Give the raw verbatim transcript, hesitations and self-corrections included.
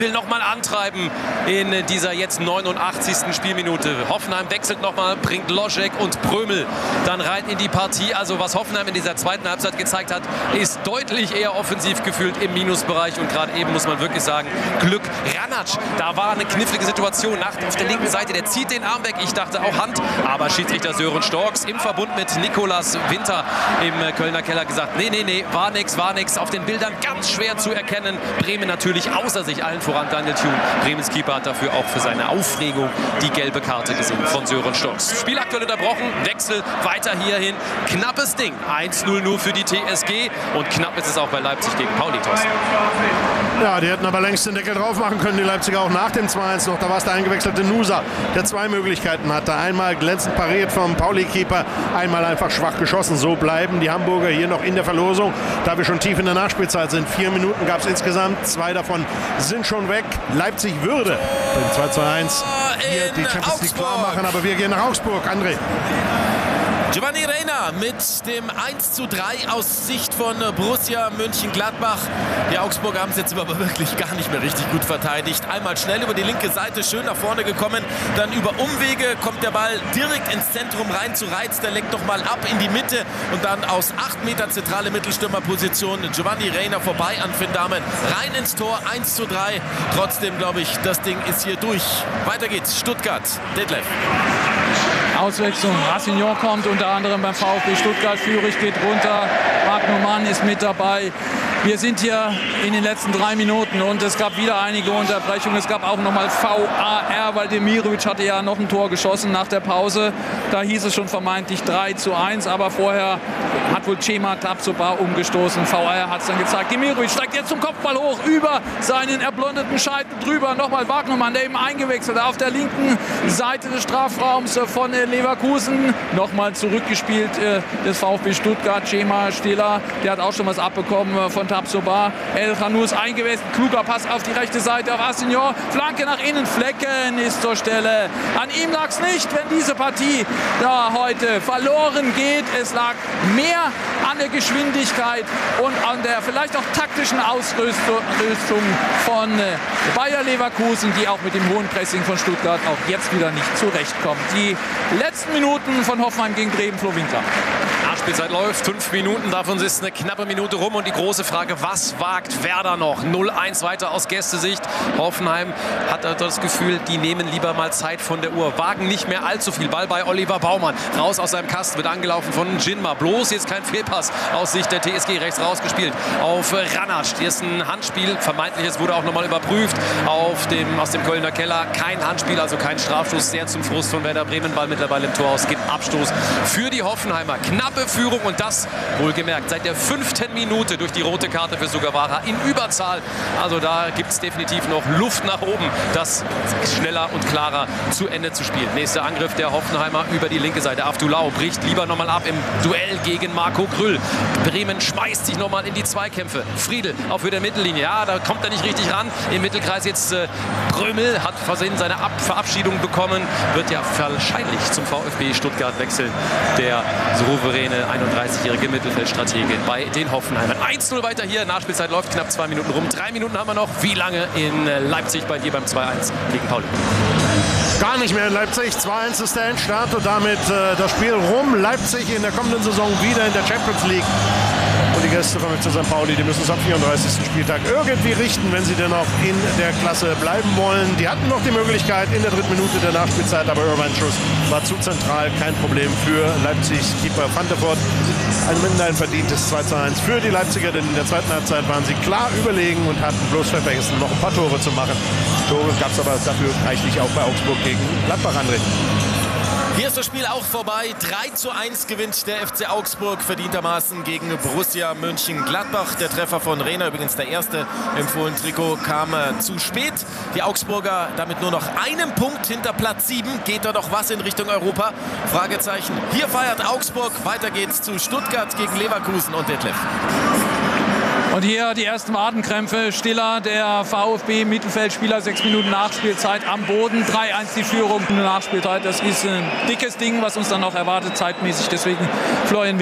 will nochmal antreiben in dieser jetzt neunundachtzigsten Spielminute. Hoffenheim wechselt nochmal, bringt Loschek und Prömel dann rein in die Partie. Also was Hoffenheim in dieser zweiten Halbzeit gezeigt hat, ist deutlich eher offensiv gefühlt im Minusbereich. Und gerade eben muss man wirklich sagen, Glück. Ranatsch, da war eine knifflige Situation nach, auf der linken Seite. Der zieht den Arm weg. Ich dachte auch Hand. Aber Schiedsrichter Sören Storks im Verbund mit Nikolas Winter im Kölner Keller gesagt, nee, nee, nee, war nix, war nix. Auf den Bildern ganz schwer zu erkennen. Bremen natürlich außer sich, allen voran Daniel Thune. Bremens Keeper hat dafür auch für seine Aufregung die gelbe Karte gesehen von Sören Storks. Spiel aktuell unterbrochen, Wechsel weiter hierhin. Knappes Ding. eins null nur für die T S G und knapp ist es auch bei Leipzig gegen Pauli, Thorsten. Ja, die hätten aber längst den Deckel drauf machen können, die Leipziger auch nach dem zwei eins noch. Da war es der eingewechselte Nusa, der zwei Möglichkeiten hatte. Einmal glänzend pariert vom Pauli-Keeper, einmal einfach schwach geschossen. So bleiben die Hamburger hier noch in der Verlosung, da wir schon tief in der Nachspielzeit sind. Vier Minuten gab es insgesamt, zwei davon sind schon weg. Leipzig würde beim zwei zu eins hier die Champions League klar machen, aber wir gehen nach Augsburg. André. Giovanni Reyna mit dem eins zu drei aus Sicht von Borussia Mönchengladbach. Die Augsburger haben es jetzt aber wirklich gar nicht mehr richtig gut verteidigt. Einmal schnell über die linke Seite, schön nach vorne gekommen. Dann über Umwege kommt der Ball direkt ins Zentrum rein zu Reitz. Der leckt nochmal ab in die Mitte und dann aus acht Meter zentrale Mittelstürmerposition Giovanni Reyna vorbei an Finn Dahmen. Rein ins Tor, eins zu drei. Trotzdem glaube ich, das Ding ist hier durch. Weiter geht's, Stuttgart, Detlef. Auswechslung, Rassignon kommt unter anderem beim VfB Stuttgart, Führig geht runter, Wagnumann ist mit dabei. Wir sind hier in den letzten drei Minuten und es gab wieder einige Unterbrechungen. Es gab auch nochmal V A R, weil Demirovic hatte ja noch ein Tor geschossen nach der Pause. Da hieß es schon vermeintlich drei zu eins, aber vorher hat wohl Cema Tapsoba umgestoßen. V A R hat es dann gezeigt. Demirovic steigt jetzt zum Kopfball hoch, über seinen erblondeten Scheitel drüber. Nochmal Wagnumann, der eben eingewechselt auf der linken Seite des Strafraums von Leverkusen. Nochmal zurückgespielt äh, des VfB Stuttgart. Cema Stiller, der hat auch schon was abbekommen äh, von Tapsoba. El Khanous eingewechselt. Kluger Pass auf die rechte Seite auf Rassignon. Flanke nach innen. Flecken ist zur Stelle. An ihm lag es nicht, wenn diese Partie da heute verloren geht. Es lag mehr an der Geschwindigkeit und an der vielleicht auch taktischen Ausrüstung von Bayer Leverkusen, die auch mit dem hohen Pressing von Stuttgart auch jetzt wieder nicht zurechtkommt. Die letzten Minuten von Hoffenheim gegen Bremen, Flo Winkler. Nachspielzeit läuft, fünf Minuten, davon ist eine knappe Minute rum und die große Frage, was wagt Werder noch? null eins weiter aus Gästesicht. Hoffenheim hat das Gefühl, die nehmen lieber mal Zeit von der Uhr, wagen nicht mehr allzu viel. Ball bei Oliver Baumann, raus aus seinem Kasten, wird angelaufen von Jinma. Bloß jetzt kein Fehlpass aus Sicht der T S G, rechts rausgespielt auf Ranatsch. Hier ist ein Handspiel, vermeintliches wurde auch nochmal überprüft auf dem, aus dem Kölner Keller. Kein Handspiel, also kein Strafstoß, sehr zum Frust von Werder Bremen. Ball mittlerweile im Tor aus, gibt Abstoß für die Hoffenheimer. Knappe Führung und das wohlgemerkt seit der fünften Minute durch die rote Karte für Sugawara in Überzahl. Also da gibt es definitiv noch Luft nach oben, das schneller und klarer zu Ende zu spielen. Nächster Angriff der Hoffenheimer über die linke Seite. Avdulau bricht lieber nochmal ab im Duell gegen Marco Grüll. Bremen schmeißt sich nochmal in die Zweikämpfe. Friedel auf Höhe der Mittellinie. Ja, da kommt er nicht richtig ran. Im Mittelkreis jetzt äh, Prömel hat versehen seine Ab Verabschiedung bekommen. Wird ja wahrscheinlich zum VfB Stuttgart wechseln. Der souveräne einunddreißigjährige Mittelfeldstratege bei den Hoffenheimern. eins null weiter hier. Nachspielzeit läuft knapp zwei Minuten rum. Drei Minuten haben wir noch. Wie lange in Leipzig bei dir beim zwei eins gegen Pauli? Gar nicht mehr in Leipzig. zwei eins ist der Endstart und damit äh, das Spiel rum. Leipzig in der kommenden Saison wieder in der Champions League. Und die Gäste von F C Sankt Pauli, die müssen es am vierunddreißigsten Spieltag irgendwie richten, wenn sie denn auch in der Klasse bleiben wollen. Die hatten noch die Möglichkeit in der dritten Minute der Nachspielzeit, aber Irvine Schuss war zu zentral. Kein Problem für Leipzigs Keeper Van der Voort. Ein Minderheiten verdientes zwei zu eins für die Leipziger, denn in der zweiten Halbzeit waren sie klar überlegen und hatten bloß vergessen, noch ein paar Tore zu machen. Tore gab es aber dafür reichlich auch bei Augsburg gegen Gladbach, André. Hier ist das Spiel auch vorbei. drei zu eins gewinnt der F C Augsburg verdientermaßen gegen Borussia Mönchengladbach. Der Treffer von Rehner, übrigens der erste im Fohlen-Trikot, kam äh, zu spät. Die Augsburger damit nur noch einen Punkt hinter Platz sieben. Geht da noch was in Richtung Europa? Fragezeichen. Hier feiert Augsburg. Weiter geht's zu Stuttgart gegen Leverkusen und Detlef. Und hier die ersten Wadenkrämpfe. Stiller, der VfB-Mittelfeldspieler, sechs Minuten Nachspielzeit am Boden. drei eins die Führung. Nachspielzeit, das ist ein dickes Ding, was uns dann noch erwartet zeitmäßig. Deswegen Florian